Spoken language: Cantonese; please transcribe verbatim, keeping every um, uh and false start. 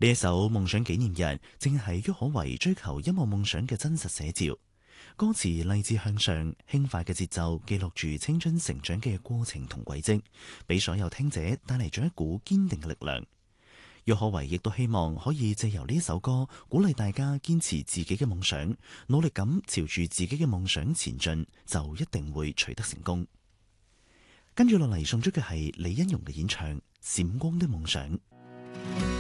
呢一首夢想紀念日，正係郁可唯追求音樂夢想嘅真實寫照。歌詞勵志向上，輕快嘅節奏記錄住青春成長嘅過程同軌跡，俾所有聽者帶嚟咗一股堅定嘅力量。郁可唯亦都希望可以借由呢一首歌，鼓勵大家堅持自己嘅夢想，努力咁朝住自己嘅夢想前進，就一定會取得成功。跟住落嚟送出嘅係李欣蓉嘅演唱《閃光的夢想》。